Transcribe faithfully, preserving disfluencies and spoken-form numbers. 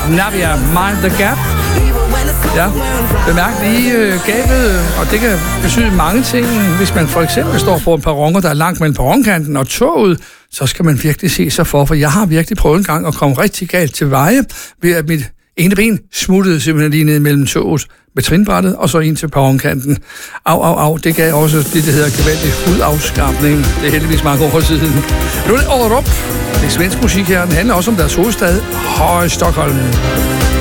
Navia, Mind the Gap. Ja, bemærk lige øh, gabet, og det kan betyde mange ting. Hvis man for eksempel står på en perron, der er langt mellem perronkanten og toget, så skal man virkelig se sig for, for jeg har virkelig prøvet en gang at komme rigtig galt til veje, ved at mit ene ben smuttede simpelthen lige ned mellem toget med trinbrættet, og så ind til perronkanten. Au, au, au, det gav også det, der hedder gevaldig hudafskarpning. Det er heldigvis mange år siden. Nu er det Orup. Det er svensk musik her, den handler også om deres hovedstad, Høje Stockholm.